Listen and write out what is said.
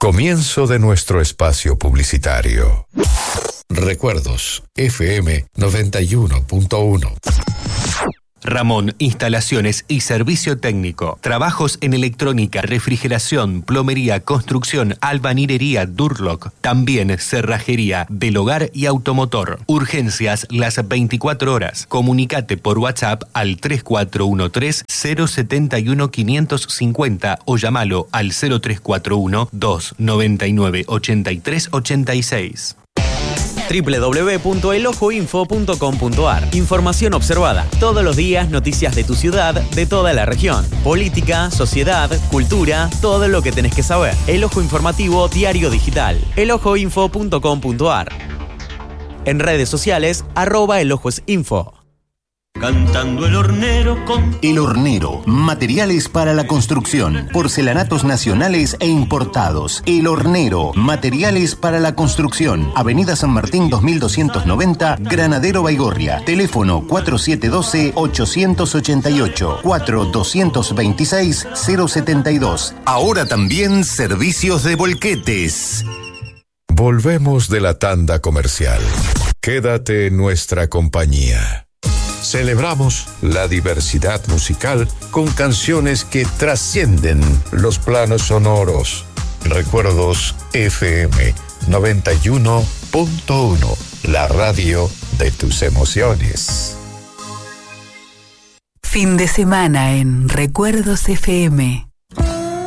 Comienzo de nuestro espacio publicitario. Recuerdos FM 91.1. Ramón, instalaciones y servicio técnico. Trabajos en electrónica, refrigeración, plomería, construcción, albañilería, Durlock. También cerrajería del hogar y automotor. Urgencias las 24 horas. Comunicate por WhatsApp al 3413-071-550 o llamalo al 0341-299-8386. www.elojoinfo.com.ar. Información observada. Todos los días noticias de tu ciudad, de toda la región. Política, sociedad, cultura, todo lo que tenés que saber. El Ojo Informativo Diario Digital. elojoinfo.com.ar. En redes sociales, @elojoinfo. Cantando el hornero con... El Hornero, materiales para la construcción, porcelanatos nacionales e importados. El Hornero, materiales para la construcción. Avenida San Martín 2290, Granadero Baigorria. Teléfono 4712-888, 4226-072. Ahora también servicios de volquetes. Volvemos de la tanda comercial. Quédate en nuestra compañía. Celebramos la diversidad musical con canciones que trascienden los planos sonoros. Recuerdos FM 91.1, la radio de tus emociones. Fin de semana en Recuerdos FM.